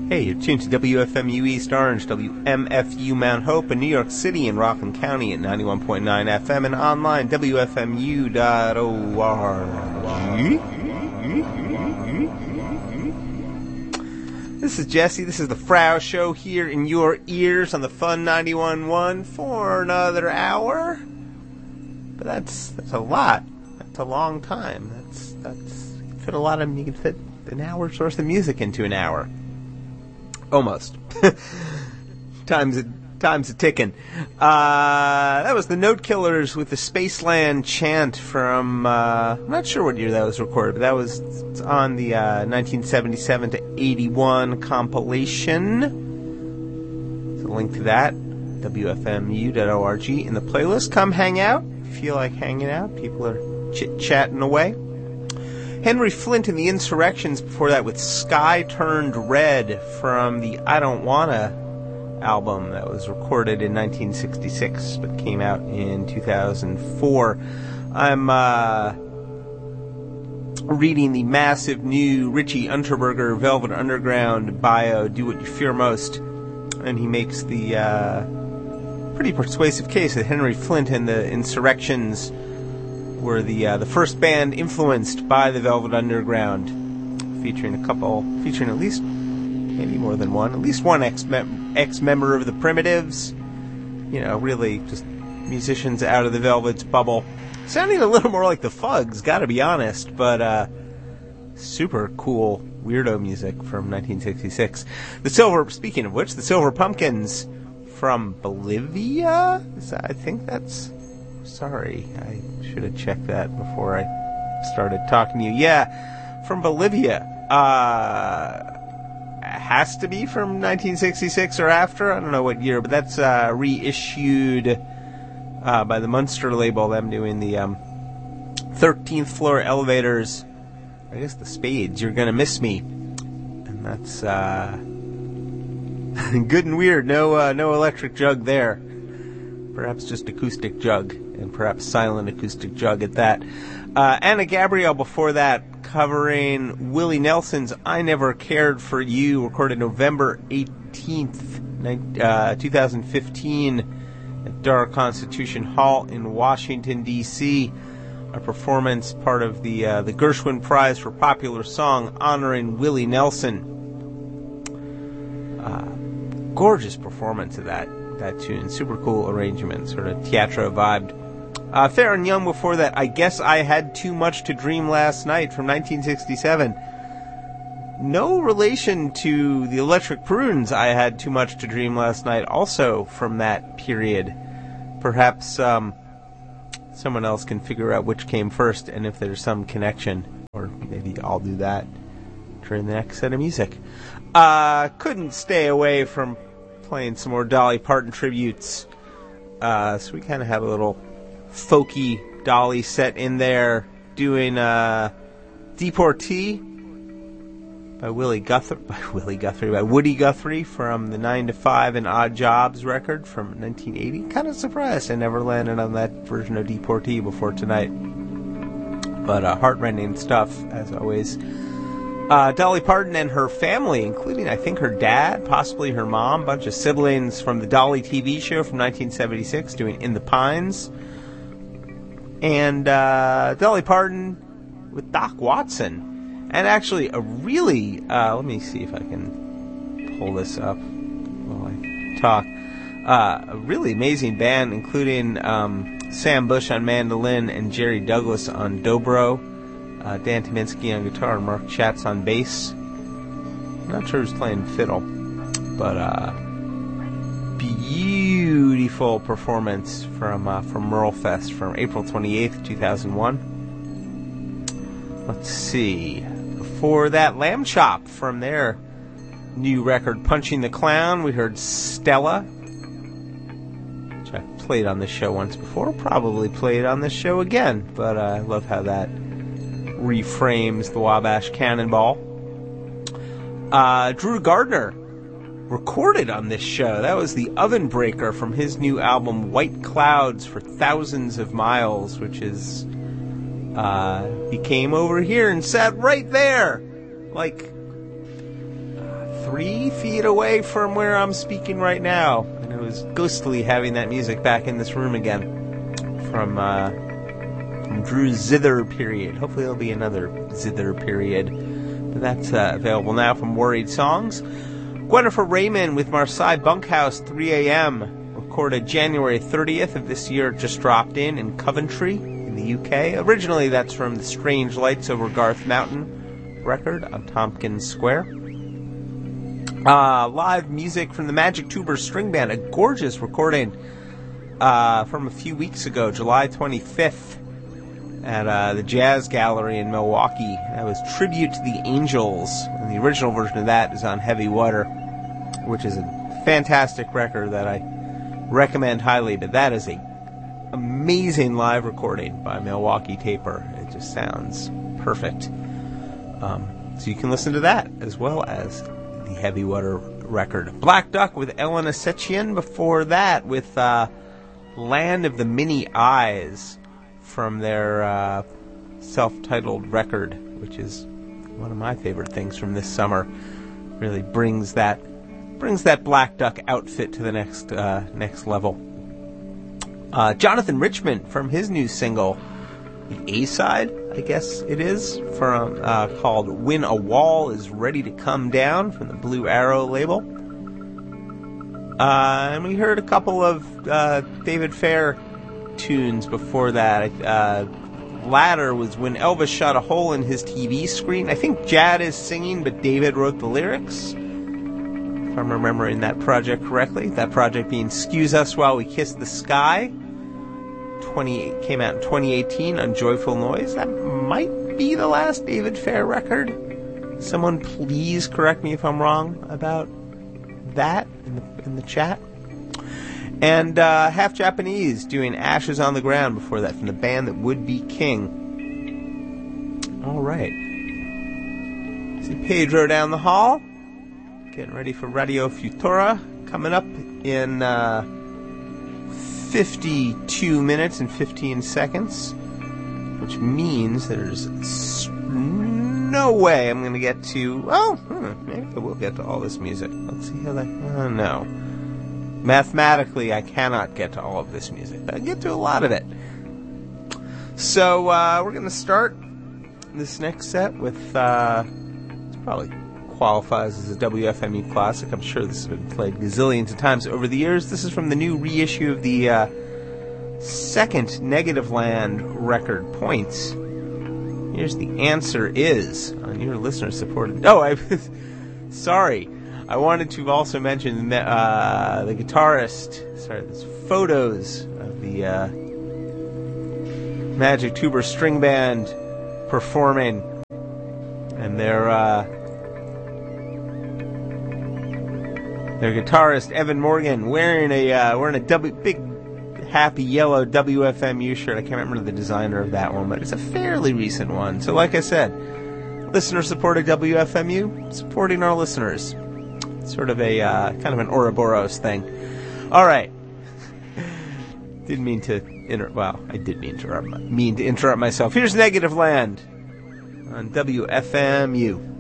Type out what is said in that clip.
Hey, you're tuned to WFMU East Orange, WMFU Mount Hope in New York City and Rockland County at 91.9 FM and online, WFMU.org. This is Jesse. This is the Frau Show here in your ears on the Fun 91.1 for another hour. But that's a lot. That's a long time. You can fit an hour's worth of music into an hour. Almost. Time's a ticking. That was the Note Killers with the Spaceland Chant from, I'm not sure what year that was recorded, but that was on the 1977 to 81 compilation. There's a link to that, WFMU.org, in the playlist. Come hang out if you feel like hanging out. People are chit-chatting away. Henry Flint and the Insurrections before that with Sky Turned Red from the I Don't Wanna album that was recorded in 1966 but came out in 2004. I'm reading the massive new Richie Unterberger Velvet Underground bio, Do What You Fear Most, and he makes the pretty persuasive case that Henry Flint and the Insurrections were the first band influenced by the Velvet Underground, featuring at least, maybe more than one, at least one ex-member of the Primitives, really just musicians out of the Velvet's bubble. Sounding a little more like the Fugs, gotta be honest, but super cool weirdo music from 1966. Speaking of which, the Silver Pumpkins from Bolivia? I think that's... Sorry, I should have checked that before I started talking to you. Yeah, from Bolivia. Has to be from 1966 or after. I don't know what year, but that's reissued by the Munster label. Them doing the 13th Floor Elevators. I guess the Spades, You're Gonna Miss Me. And that's good and weird. No electric jug there. Perhaps just acoustic jug, and perhaps silent acoustic jug at that. Anna Gabrielle before that, covering Willie Nelson's I Never Cared for You, recorded November 18th, 2015 at Dar Constitution Hall in Washington, D.C. A performance part of the Gershwin Prize for Popular Song honoring Willie Nelson. Gorgeous performance of that tune. Super cool arrangement, sort of teatro vibed. Theron Young before that, I Guess I Had Too Much to Dream Last Night from 1967. No relation to the Electric Prunes, I Had Too Much to Dream Last Night, also from that period. Perhaps someone else can figure out which came first and if there's some connection, or maybe I'll do that during the next set of music. Couldn't stay away from playing some more Dolly Parton tributes. So we kind of have a little folky Dolly set in there, doing Deportee by Woody Guthrie from the 9 to 5 and Odd Jobs record from 1980. Kind of surprised I never landed on that version of Deportee before tonight. But heartrending stuff, as always. Dolly Parton and her family, including, I think, her dad, possibly her mom, a bunch of siblings from the Dolly TV show from 1976, doing In the Pines. And Dolly Parton with Doc Watson. And actually, a really, let me see if I can pull this up while I talk. A really amazing band, including Sam Bush on mandolin and Jerry Douglas on dobro. Dan Tyminski on guitar and Mark Schatz on bass. I'm not sure who's playing fiddle, but beautiful performance from Merlefest from April 28th, 2001. Let's see. Before that, Lamb Chop from their new record, Punching the Clown. We heard Stella, which I've played on this show once before. Probably played on this show again, but I love how that reframes the Wabash Cannonball. Drew Gardner recorded on this show. That was the Oven Breaker from his new album White Clouds for Thousands of Miles, which is he came over here and sat right there like 3 feet away from where I'm speaking right now. And it was ghostly having that music back in this room again from Drew's Zither period. Hopefully there'll be another Zither period. But that's available now from Worried Songs. Gwennifer Raymond with Marseille Bunkhouse 3 a.m. recorded January 30th of this year, just dropped in Coventry in the UK. Originally that's from the Strange Lights Over Garth Mountain record on Tompkins Square. Live music from the Magic Tubers String Band, a gorgeous recording from a few weeks ago, July 25th, at the Jazz Gallery in Milwaukee. That was Tribute to the Angels, and the original version of that is on Heavy Water, which is a fantastic record that I recommend highly, but that is a amazing live recording by Milwaukee Taper. It just sounds perfect. So you can listen to that as well as the Heavy Water record. Black Duck with Ellen Asetian before that with Land of the Mini Eyes from their self-titled record, which is one of my favorite things from this summer. Really brings that Black Duck outfit to the next level. Jonathan Richman from his new single, the A-side, I guess it is, from called When a Wall is Ready to Come Down from the Blue Arrow label. And we heard a couple of David Fair tunes before that. Latter was When Elvis Shot a Hole in His TV Screen. I think Jad is singing, but David wrote the lyrics, if I'm remembering that project correctly. That project being Excuse Us While We Kiss the Sky. Came out in 2018 on Joyful Noise. That might be the last David Fair record. Someone please correct me if I'm wrong about that in the chat. And Half Japanese doing Ashes on the Ground before that from the band that would be King. All right. See Pedro down the hall, getting ready for Radio Futura coming up in 52 minutes and 15 seconds, which means there's no way I'm going to get to... maybe I will get to all this music. Let's see how that... no. Mathematically, I cannot get to all of this music. I get to a lot of it. So, we're going to start this next set with... it probably qualifies as a WFMU classic. I'm sure this has been played gazillions of times over the years. This is from the new reissue of the second Negativland record, Points. Here's The Answer Is on your listener-supported... sorry. I wanted to also mention the guitarist... there's photos of the Magic Tuber String Band performing, and their guitarist Evan Morgan wearing a big happy yellow WFMU shirt. I can't remember the designer of that one, but it's a fairly recent one. So like I said, listener-supported WFMU, supporting our listeners. Sort of a kind of an Ouroboros thing. All right. Didn't mean to I did mean to interrupt myself. Here's Negativland on WFMU.